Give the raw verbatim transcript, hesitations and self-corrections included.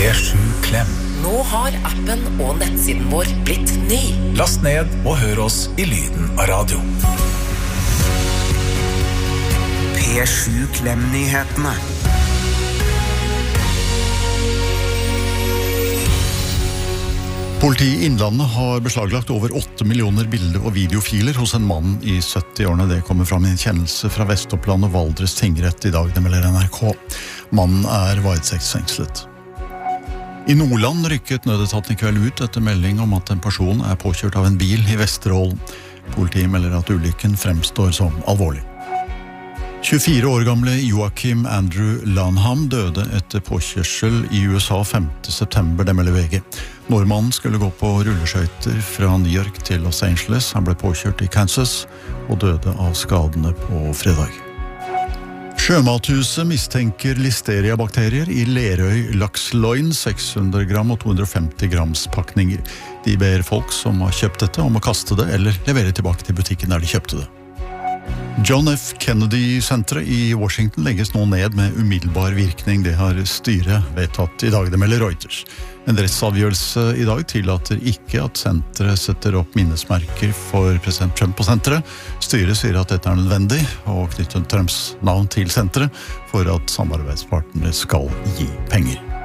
P sju Klem. Nå har appen og nettsiden vår blitt ny. Last ned og hør oss i lyden av radio. P sju Klem-nyhetene. Politiet i Innlandet har beslaglagt over åtte millioner bilder og videofiler hos en mann i sytti-årene. Det kommer fram i en kjennelse fra Vestoppland og Valdres tingrett i dag, det melder N R K. Mannen er varetektsfengslet. I Nordland rykket nødetaten i kveld ut etter melding om at en person er påkjørt av en bil i Vesterålen. Politiet melder at ulykken fremstår som alvorlig. tjuefire år gamle Joachim Andrew Lanham døde etter påkjørsel i U S A femte september, det melder V G. Nordmannen skulle gå på rulleskøyter fra New York til Los Angeles. Han ble påkjørt i Kansas og døde av skadene på fredag. Sjømathuset mistenker listeriabakterier i Lerøy laksloin, seks hundre gram og to hundre og femti grams pakninger. De ber folk som har kjøpt dette om å kaste det eller levere tilbake til butikken der de kjøpte det. John F. Kennedy-senteret i Washington legges nå ned med umiddelbar virkning. Det har styret vedtatt i dag, det melder Reuters. En rettsavgjørelse i dag tillater ikke at senteret setter opp minnesmerker for president Trump på senteret. Styret sier at dette er nødvendig og knytter Trumps navn til senteret for at samarbeidspartnere skal gi penger.